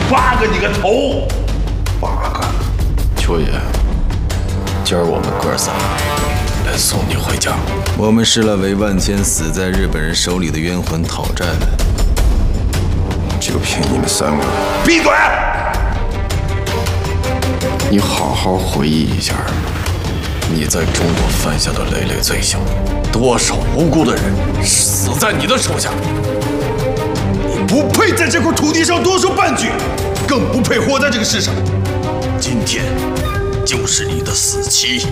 八个你个头！8个！ 秋野，今儿我们哥仨来送你回家。 我们是来为万千死在日本人手里的冤魂讨债的。 就凭你们3个！ 闭嘴！ 你好好回忆一下，你在中国犯下的累累罪行，多少无辜的人死在你的手下。 你不配在这块土地上多说半句，更不配活在这个世上。今天就是你的死期。